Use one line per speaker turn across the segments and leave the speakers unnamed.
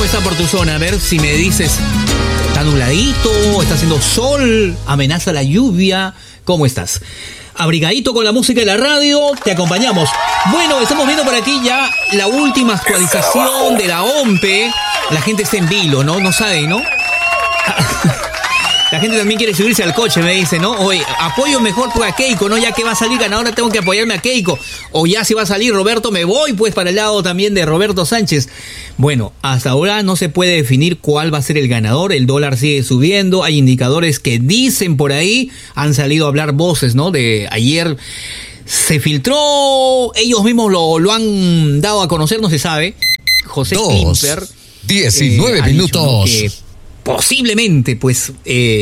está por tu zona? A ver si me dices, ¿está nubladito? ¿Está haciendo sol? ¿Amenaza la lluvia? ¿Cómo estás? Abrigadito con la música de la radio, te acompañamos. Bueno, estamos viendo por aquí ya la última actualización de la OMPE. La gente está en vilo, ¿no? No sabe, ¿no? La gente también quiere subirse al coche, me dice, ¿no? Oye, apoyo mejor pues a Keiko, ¿no? Ya que va a salir ganadora, tengo que apoyarme a Keiko. O ya si va a salir Roberto, me voy pues para el lado también de Roberto Sánchez. Bueno, hasta ahora no se puede definir cuál va a ser el ganador. El dólar sigue subiendo. Hay indicadores que dicen por ahí. Han salido a hablar voces, ¿no? De ayer se filtró. Ellos mismos lo han dado a conocer, no se sabe. José Klimper.
19 minutos.
Dicho, ¿no? Que posiblemente, pues,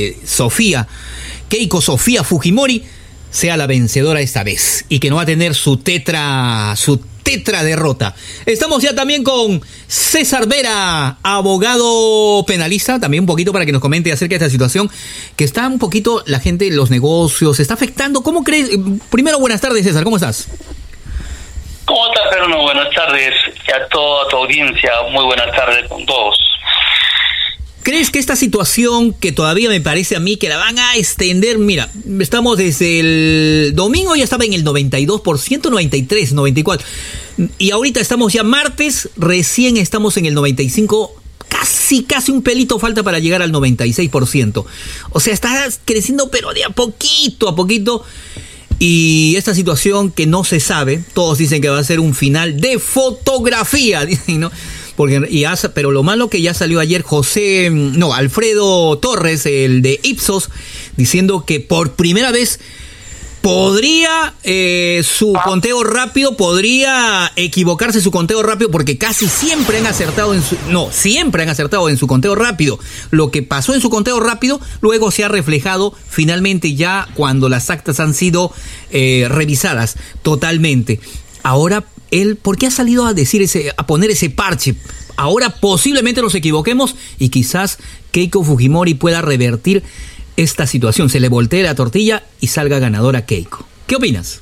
Keiko Sofía Fujimori sea la vencedora esta vez y que no va a tener su tetra derrota. Estamos ya también con César Vera, abogado penalista, también un poquito para que nos comente acerca de esta situación que está un poquito la gente, los negocios, se está afectando. ¿Cómo crees? Primero, buenas tardes, César, ¿cómo estás?
¿Cómo estás, Perno? Buenas tardes a toda tu audiencia, muy buenas tardes con todos.
¿Crees que esta situación, que todavía me parece a mí que la van a extender? Mira, estamos desde el domingo, ya estaba en el 92%, 93, 94. Y ahorita estamos ya martes, recién estamos en el 95%. Casi un pelito falta para llegar al 96%. O sea, está creciendo, pero de a poquito. Y esta situación que no se sabe, todos dicen que va a ser un final de fotografía, dicen, ¿no? Pero lo malo que ya salió ayer Alfredo Torres, el de Ipsos, diciendo que por primera vez podría su conteo rápido, podría equivocarse su conteo rápido, porque casi siempre han acertado siempre han acertado en su conteo rápido. Lo que pasó en su conteo rápido luego se ha reflejado finalmente ya cuando las actas han sido revisadas totalmente. Ahora él, ¿por qué ha salido a decir a poner ese parche? Ahora posiblemente nos equivoquemos y quizás Keiko Fujimori pueda revertir esta situación. Se le voltee la tortilla y salga ganadora Keiko. ¿Qué opinas?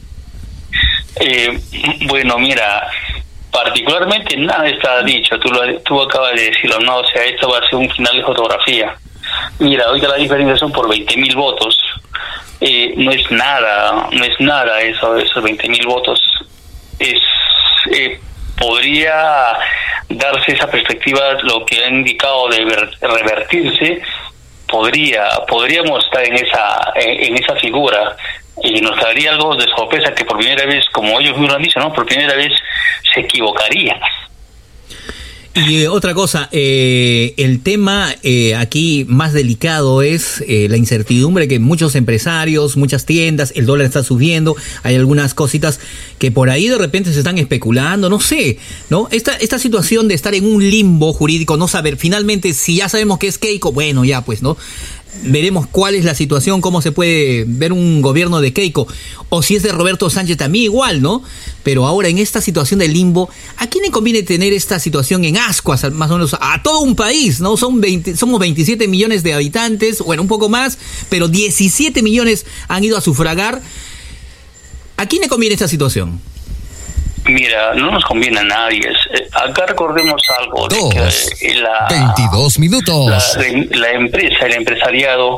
Bueno, mira, particularmente nada está dicho. Tú acabas de decirlo, ¿no? O sea, esto va a ser un final de fotografía. Mira, ahorita la diferencia son por 20.000 votos. No es nada esos 20.000 votos. Podría darse esa perspectiva, lo que ha indicado de revertirse, podríamos estar en esa figura, y nos daría algo de sorpresa que por primera vez, como ellos mismos han dicho, ¿no? Por primera vez se equivocaría.
Y otra cosa, el tema aquí más delicado es la incertidumbre que muchos empresarios, muchas tiendas, el dólar está subiendo, hay algunas cositas que por ahí de repente se están especulando, no sé, ¿no? Esta situación de estar en un limbo jurídico, no saber finalmente si ya sabemos que es Keiko, bueno, ya pues, ¿no? Veremos cuál es la situación, cómo se puede ver un gobierno de Keiko, o si es de Roberto Sánchez también igual, ¿no? Pero ahora en esta situación de limbo, ¿a quién le conviene tener esta situación en ascuas, más o menos a todo un país, ¿no? Somos 27 millones de habitantes, bueno, un poco más, pero 17 millones han ido a sufragar. ¿A quién le conviene esta situación?
Mira, no nos conviene a nadie. Acá recordemos algo.
22 minutos.
La empresa, el empresariado,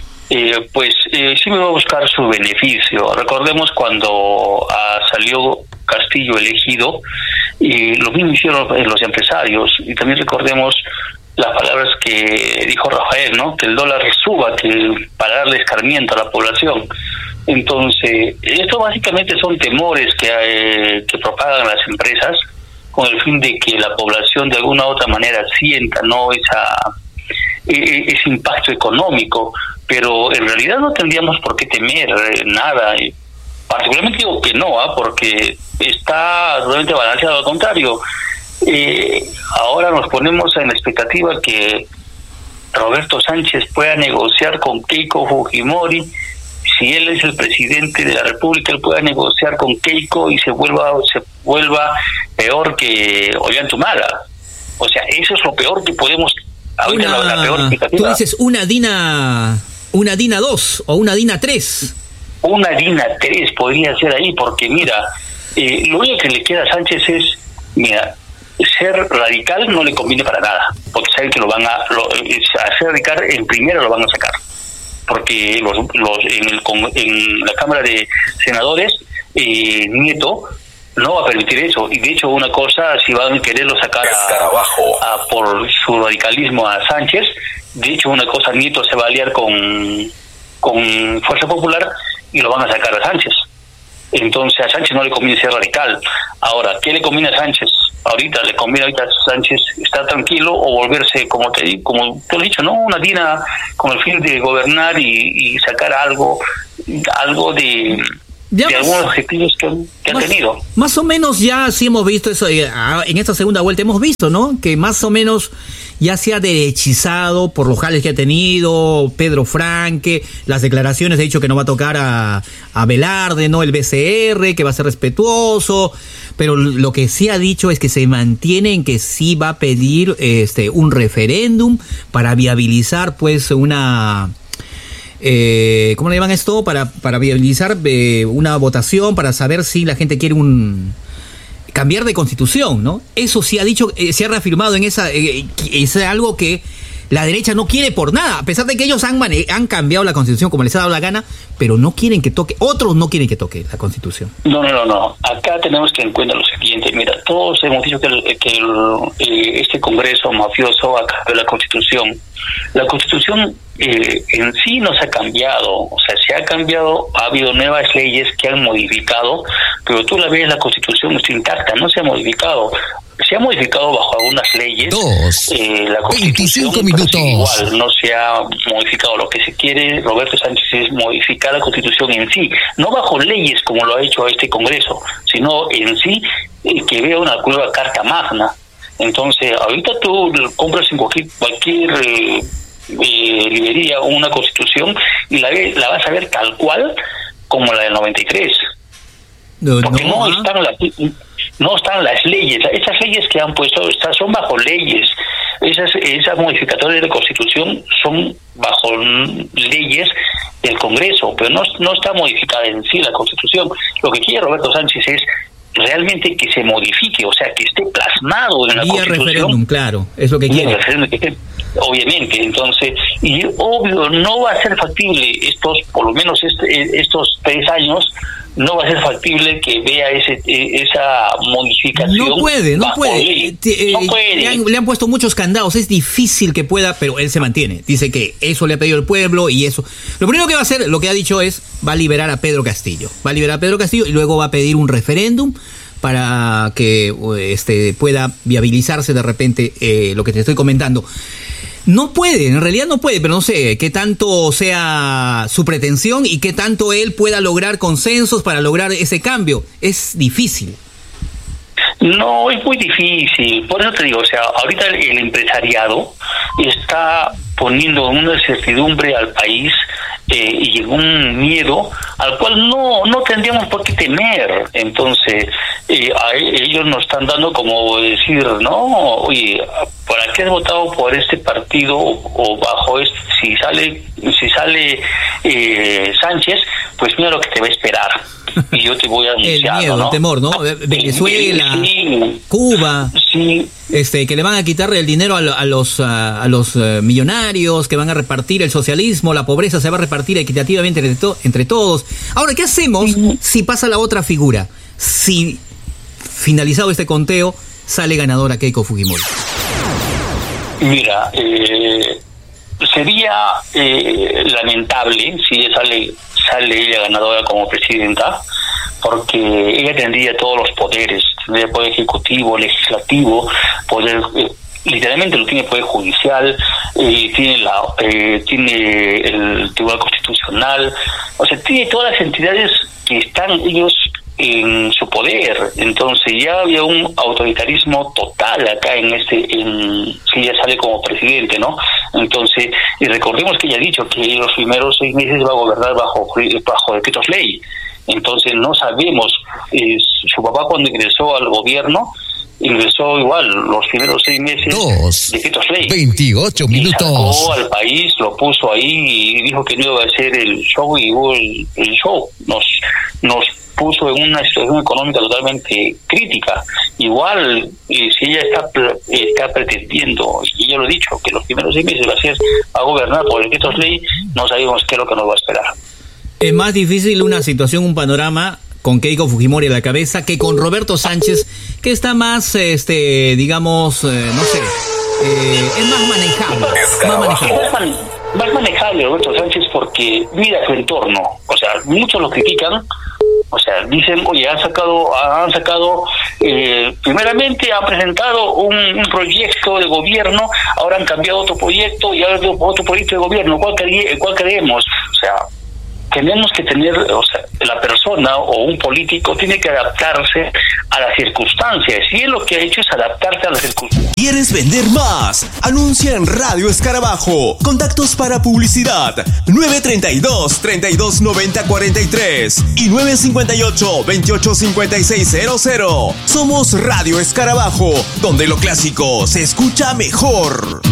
siempre va a buscar su beneficio. Recordemos cuando salió Castillo elegido, lo mismo hicieron los empresarios. Y también recordemos las palabras que dijo Rafael, ¿no? Que el dólar suba, para darle escarmiento a la población. Entonces, esto básicamente son temores que propagan las empresas con el fin de que la población de alguna u otra manera sienta, ¿no?, ese impacto económico, pero en realidad no tendríamos por qué temer nada. Particularmente digo que no, porque está totalmente balanceado. Al contrario, ahora nos ponemos en la expectativa que Roberto Sánchez pueda negociar con Keiko Fujimori. Si él es el presidente de la República, él pueda negociar con Keiko y se vuelva peor que Ollantaytamala. O sea, eso es lo peor que podemos. La peor expectativa.
Tú dices una DINA 2 o una DINA 3.
Una DINA 3 podría ser ahí, porque mira, lo único que le queda a Sánchez es, mira, ser radical no le conviene para nada, porque porque saben que a Ricardo en primera lo van a sacar, porque en la Cámara de Senadores Nieto no va a permitir eso, y de hecho una cosa, si van a quererlo sacar por su radicalismo a Sánchez, de hecho una cosa, Nieto se va a aliar con Fuerza Popular y lo van a sacar a Sánchez. Entonces a Sánchez no le conviene ser radical. Ahora, ¿qué le conviene a Sánchez? Le conviene a Sánchez estar tranquilo o volverse, como te he dicho, ¿no? Una DINA con el fin de gobernar y sacar algo de algunos objetivos que han tenido.
Más o menos ya sí hemos visto eso, en esta segunda vuelta hemos visto, ¿no? Que más o menos ya se ha derechizado por los jales que ha tenido Pedro Franque, las declaraciones, ha dicho que no va a tocar a Velarde, ¿no? El BCR, que va a ser respetuoso, pero lo que sí ha dicho es que se mantiene en que sí va a pedir un referéndum para viabilizar pues una... ¿cómo le llaman esto? Para viabilizar una votación, para saber si la gente quiere cambiar de constitución, ¿no? Eso sí ha dicho, se ha reafirmado en es algo que la derecha no quiere por nada, a pesar de que ellos han cambiado la constitución como les ha dado la gana, pero no quieren que toque, otros no quieren que toque la constitución.
No. Acá tenemos que en cuenta lo siguiente. Mira, todos hemos dicho que este Congreso mafioso ha cambiado la constitución. La constitución en sí no se ha cambiado, o sea, se ha cambiado, ha habido nuevas leyes que han modificado, pero tú la ves, la constitución está intacta, no se ha modificado. Se ha modificado bajo algunas leyes. La constitución
25 minutos.
Igual no se ha modificado. Lo que se quiere Roberto Sánchez es modificar la constitución en sí, no bajo leyes como lo ha hecho este Congreso, sino en sí que vea una nueva carta magna. Entonces, ahorita tú compras en cualquier librería una constitución y la vas a ver tal cual como la del 93. Porque no están las leyes. Esas leyes que han puesto son bajo leyes. Esas modificatorias de la Constitución son bajo leyes del Congreso, pero no está modificada en sí la Constitución. Lo que quiere Roberto Sánchez es realmente que se modifique, o sea, que esté plasmado en la Constitución.
Referéndum, claro, es lo que quiere.
Obviamente, entonces, y obvio, no va a ser factible por lo menos estos 3 años, no va a ser factible que vea esa modificación.
No puede. Le han puesto muchos candados, es difícil que pueda, pero él se mantiene. Dice que eso le ha pedido el pueblo y eso. Lo primero que va a hacer, lo que ha dicho va a liberar a Pedro Castillo. Y luego va a pedir un referéndum para que pueda viabilizarse de repente lo que te estoy comentando. No puede, en realidad no puede, pero no sé qué tanto sea su pretensión y qué tanto él pueda lograr consensos para lograr ese cambio. Es difícil.
No, es muy difícil. Por eso te digo, o sea, ahorita el empresariado está poniendo una incertidumbre al país y un miedo al cual no tendríamos por qué temer. Entonces, ellos nos están dando como decir, no, oye, ¿para qué has votado por este partido o bajo este? Si sale Sánchez, pues mira lo que te va a esperar. Y yo te voy a anunciar,
el miedo, el temor, ¿no? Venezuela, Cuba,
sí.
Que le van a quitar el dinero a los millonarios, que van a repartir el socialismo, la pobreza se va a repartir equitativamente entre todos. Ahora, ¿qué hacemos si pasa la otra figura? Si, finalizado este conteo, sale ganadora Keiko Fujimori.
Mira, sería lamentable si sale ella ganadora como presidenta, porque ella tendría todos los poderes, tendría poder ejecutivo, legislativo, poder, literalmente lo tiene poder judicial, tiene el Tribunal Constitucional, o sea, tiene todas las entidades que están ellos en su poder. Entonces ya había un autoritarismo total acá si ella sale como presidente, ¿no? Entonces, y recordemos que ella ha dicho que los primeros 6 meses va a gobernar bajo decretos ley. Entonces no sabemos, su papá cuando ingresó al gobierno ingresó igual los primeros 6 meses decretos ley,
28 minutos,
y sacó al país, lo puso ahí y dijo que no iba a hacer el show, y hubo el show. nos puso en una situación económica totalmente crítica. Igual, si ella está pretendiendo, y yo lo he dicho, que los primeros 6 meses va a gobernar por decretos ley, no sabemos qué es lo que nos va a esperar.
Es más difícil una situación, un panorama con Keiko Fujimori a la cabeza que con Roberto Sánchez, que está más, digamos, no sé, es más manejable.
Más manejable Roberto Sánchez porque mira su entorno. O sea, muchos lo critican. O sea, dicen, oye, han sacado, primeramente han presentado un proyecto de gobierno, ahora han cambiado otro proyecto y ahora otro proyecto de gobierno. ¿Cuál creemos? O sea, tenemos que tener, o sea, la persona o un político tiene que adaptarse a las circunstancias, y él lo que ha hecho es adaptarse a las circunstancias.
¿Quieres vender más? Anuncia en Radio Escarabajo. Contactos para publicidad 932-3290-43 y 958-285600. Somos Radio Escarabajo, donde lo clásico se escucha mejor.